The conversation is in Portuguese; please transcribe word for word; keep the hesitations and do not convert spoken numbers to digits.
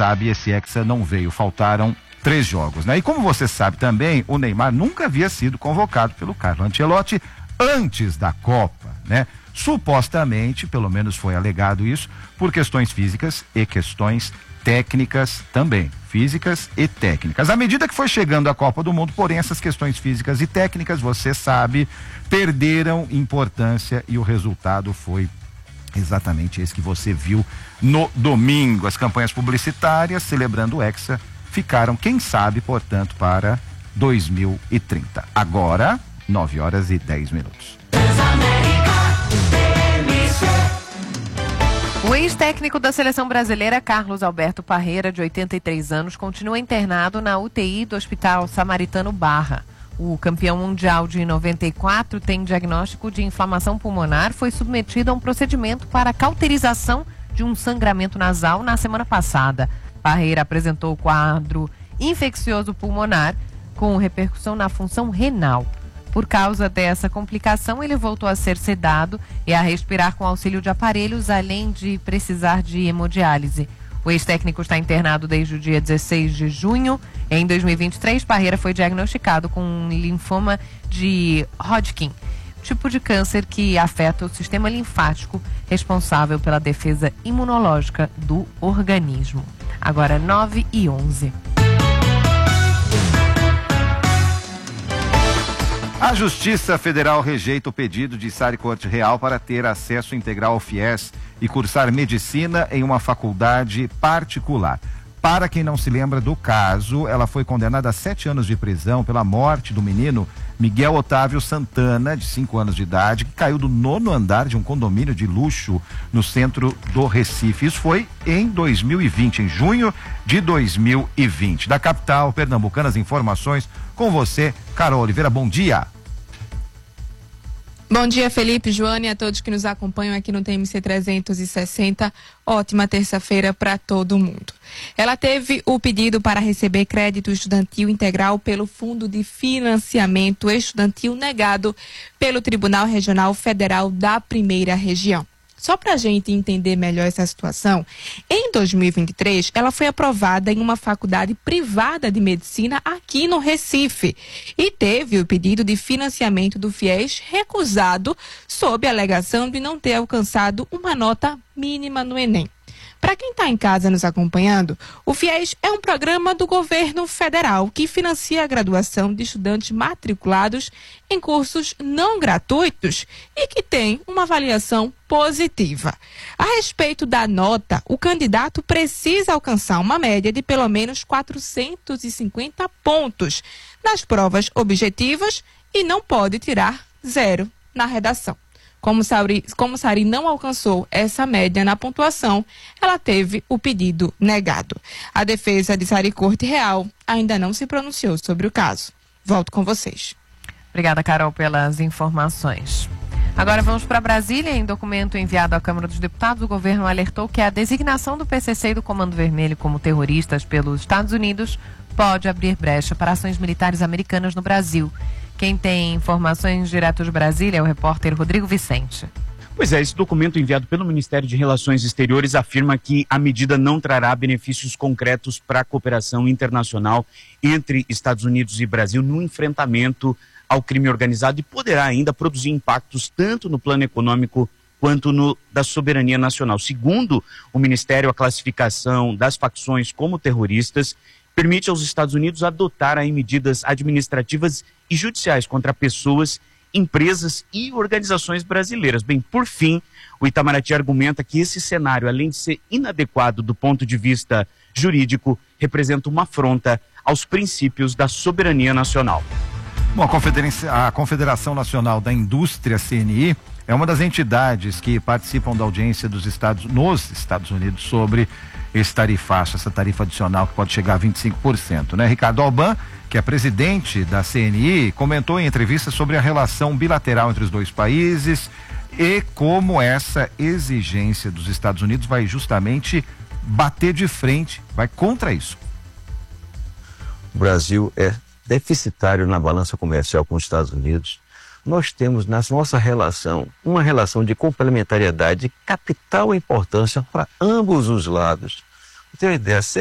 sabe, esse Hexa não veio, faltaram três jogos, né? E como você sabe também, o Neymar nunca havia sido convocado pelo Carlo Ancelotti antes da Copa, né? Supostamente, pelo menos foi alegado isso, por questões físicas e questões técnicas também, físicas e técnicas. À medida que foi chegando a Copa do Mundo, porém, essas questões físicas e técnicas, você sabe, perderam importância e o resultado foi exatamente esse que você viu no domingo. As campanhas publicitárias celebrando o Hexa ficaram, quem sabe, portanto, para dois mil e trinta. Agora, nove horas e dez minutos. O ex-técnico da seleção brasileira, Carlos Alberto Parreira, de oitenta e três anos, continua internado na U T I do Hospital Samaritano Barra. O campeão mundial de noventa e quatro tem diagnóstico de inflamação pulmonar, foi submetido a um procedimento para cauterização de um sangramento nasal na semana passada. Parreira apresentou quadro infeccioso pulmonar com repercussão na função renal. Por causa dessa complicação, ele voltou a ser sedado e a respirar com auxílio de aparelhos, além de precisar de hemodiálise. O ex-técnico está internado desde o dia dezesseis de junho. Em dois mil e vinte e três, Parreira foi diagnosticado com um linfoma de Hodgkin, tipo de câncer que afeta o sistema linfático, responsável pela defesa imunológica do organismo. Agora nove e onze. A Justiça Federal rejeita o pedido de Sari Corte Real para ter acesso integral ao FIES e cursar medicina em uma faculdade particular. Para quem não se lembra do caso, ela foi condenada a sete anos de prisão pela morte do menino Miguel Otávio Santana, de cinco anos de idade, que caiu do nono andar de um condomínio de luxo no centro do Recife. Isso foi em dois mil e vinte, em junho de dois mil e vinte. Da capital pernambucana, as informações com você, Carol Oliveira. Bom dia. Bom dia, Felipe, Joane e a todos que nos acompanham aqui no T M C trezentos e sessenta. Ótima terça-feira para todo mundo. Ela teve o pedido para receber crédito estudantil integral pelo Fundo de Financiamento Estudantil negado pelo Tribunal Regional Federal da Primeira Região. Só para a gente entender melhor essa situação, em dois mil e vinte e três, ela foi aprovada em uma faculdade privada de medicina aqui no Recife e teve o pedido de financiamento do FIES recusado sob a alegação de não ter alcançado uma nota mínima no Enem. Para quem está em casa nos acompanhando, o FIES é um programa do governo federal que financia a graduação de estudantes matriculados em cursos não gratuitos e que tem uma avaliação positiva. A respeito da nota, o candidato precisa alcançar uma média de pelo menos quatrocentos e cinquenta pontos nas provas objetivas e não pode tirar zero na redação. Como Sari, como Sari não alcançou essa média na pontuação, ela teve o pedido negado. A defesa de Sari Corte Real ainda não se pronunciou sobre o caso. Volto com vocês. Obrigada, Carol, pelas informações. Agora vamos para Brasília. Em documento enviado à Câmara dos Deputados, o governo alertou que a designação do P C C e do Comando Vermelho como terroristas pelos Estados Unidos pode abrir brecha para ações militares americanas no Brasil. Quem tem informações direto de Brasília é o repórter Rodrigo Vicente. Pois é, esse documento enviado pelo Ministério de Relações Exteriores afirma que a medida não trará benefícios concretos para a cooperação internacional entre Estados Unidos e Brasil no enfrentamento ao crime organizado e poderá ainda produzir impactos tanto no plano econômico quanto no da soberania nacional. Segundo o Ministério, a classificação das facções como terroristas permite aos Estados Unidos adotar aí medidas administrativas e judiciais contra pessoas, empresas e organizações brasileiras. Bem, por fim, o Itamaraty argumenta que esse cenário, além de ser inadequado do ponto de vista jurídico, representa uma afronta aos princípios da soberania nacional. Bom, a, a Confederação Nacional da Indústria, C N I, é uma das entidades que participam da audiência dos Estados, nos Estados Unidos sobre esse tarifaço, essa tarifa adicional que pode chegar a vinte e cinco por cento, né? Ricardo Alban, que é presidente da C N I, comentou em entrevista sobre a relação bilateral entre os dois países e como essa exigência dos Estados Unidos vai justamente bater de frente, vai contra isso. O Brasil é deficitário na balança comercial com os Estados Unidos. Nós temos na nossa relação uma relação de complementariedade de capital importância para ambos os lados. Você tem uma ideia,